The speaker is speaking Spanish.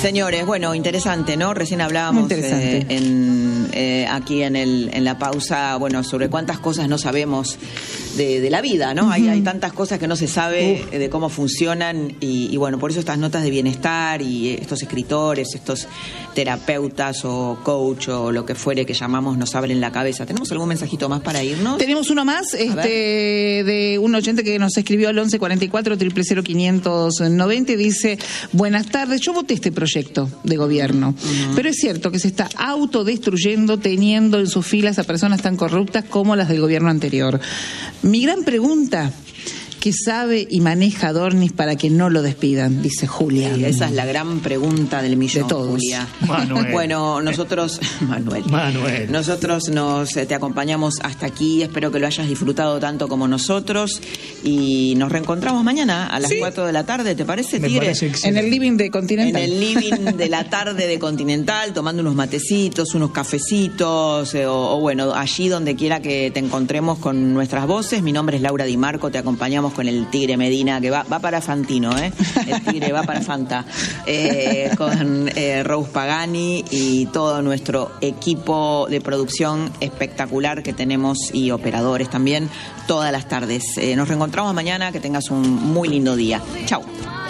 Señores, bueno, interesante, ¿no? Recién hablábamos aquí en la pausa, bueno, sobre cuántas cosas no sabemos de la vida, ¿no? Hay tantas cosas que no se sabe de cómo funcionan y bueno, por eso estas notas de bienestar y estos escritores, estos terapeutas o coach o lo que fuere que llamamos nos abren la cabeza. ¿Tenemos algún mensajito más para irnos? Tenemos uno más, de un oyente que nos escribió al 1144 000 590 y dice: buenas tardes, yo voté este proyecto de gobierno, pero es cierto que se está autodestruyendo teniendo en sus filas a personas tan corruptas como las del gobierno anterior. Mi gran pregunta: ¿qué sabe y maneja Dornis para que no lo despidan? Dice Julia. Sí, esa es la gran pregunta del millón, de todos. Julia. Manuel. Bueno, nosotros, Manuel. Nosotros te acompañamos hasta aquí. Espero que lo hayas disfrutado tanto como nosotros. Y nos reencontramos mañana a las 4 de la tarde, ¿te parece, Tigre? Parece en el living de Continental. En el living de la tarde de Continental, tomando unos matecitos, unos cafecitos, o bueno, allí donde quiera que te encontremos con nuestras voces. Mi nombre es Laura Di Marco, te acompañamos con el Tigre Medina, que va para Fantino, el Tigre va para Fanta, con Rose Pagani y todo nuestro equipo de producción espectacular que tenemos y operadores también todas las tardes. Nos reencontramos mañana, que tengas un muy lindo día. Chau.